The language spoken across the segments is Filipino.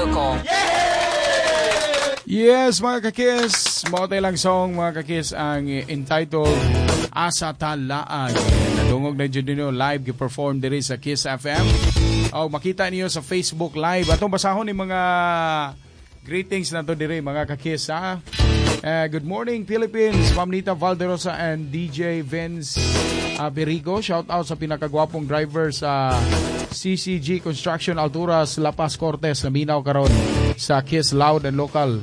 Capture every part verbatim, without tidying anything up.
Local. Yes, mga kakis, maotay lang song mga kakis ang entitled Asa Talaan. Nadungog na dyan nyo live gi-perform diri sa Kiss F M. O makita niyo sa Facebook Live. Atong basahon ni mga greetings na to diri mga kakis ha. Uh, good morning Philippines, Ma'am Nita Valderosa and D J Vince uh, Berigo. Shout out sa pinakagwapong driver sa C C G Construction Alturas, La Paz, Cortes, naminaw karon sa Kiss Loud and Local.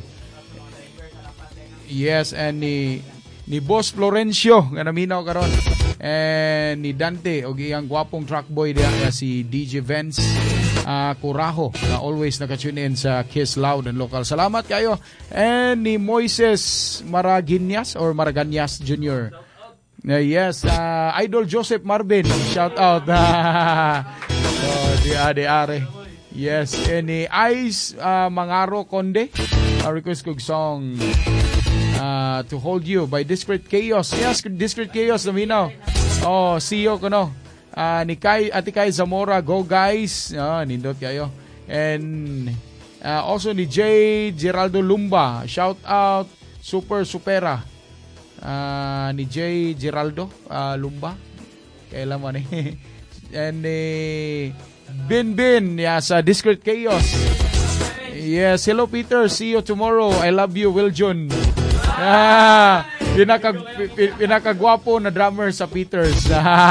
Yes, and ni ni Boss Florencio nga naminaw karon. And ni Dante og iyang gwapong truck boy diya si D J Vince uh, Curajo na always naka-tune in sa Kiss Loud and Local. Salamat kayo. And ni Moises Maraginas or Maraganyas Junior Uh, yes, uh, Idol Joseph Marvin, shout out. So, di ade are. Yes, any Ice uh, Mangaro Conde, a request kog song uh, To Hold You by Discreet Chaos. Yes, Discreet Chaos naminaw. Oh, see you kuno. Uh, ni Kai Ati Kai Zamora, go guys. Ah, nindot kayo. And uh, also ni J Geraldo Lumba, shout out Super Supera. Uh, ni J Geraldo uh, Lumba. Kailan man eh. And eh, Bin Bin yeah, sa Discreet Chaos. Yes, hello Peter, see you tomorrow. I love you, Wiljon. Ah, pinaka pinakagwapo na drummer sa Peters.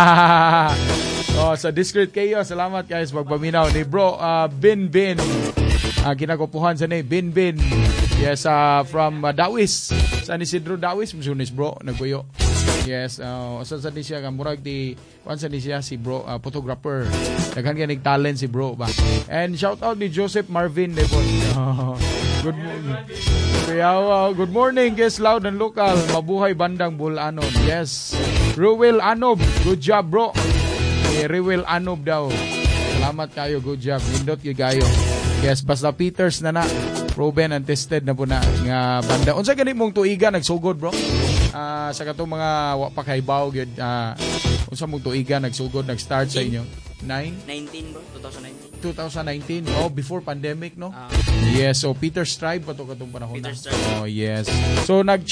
Oh, sa Discreet Chaos. Salamat guys pagpaminaw ni bro uh, Bin Bin. Uh, ginagupuhan sa ni Bin Bin. Yes, uh, from uh, Dawis. San Isidro Dawis, musunis bro, nagbuyo. Yes, uh, saan sa siya, kamurag di, kung saan siya si bro, uh, photographer. Naghan ka talent si bro ba. And shout out ni Joseph Marvin Devon. Oh, good morning. Kaya, uh, good morning, Kiss Loud and Local. Mabuhay bandang Bulanon. Yes. Ruel Anob, good job bro. Eh, Ruel Anob daw. Salamat kayo, good job. Nindot yung gayo. Yes, basta Peters na na. Proven and tested na po na nga banda. Unsa gani mong tuiga nagsugod bro? Uh, sa katong mga wa pa kaybaw gyud uh, unsa mong tuiga nagsugod nag-start sa inyo? nine nineteen bro, twenty nineteen. twenty nineteen. Oh, before pandemic no? Uh, yes, so Peter's Tribe pa to katong panahon. Peter's na. Tribe. Oh, yes. So nag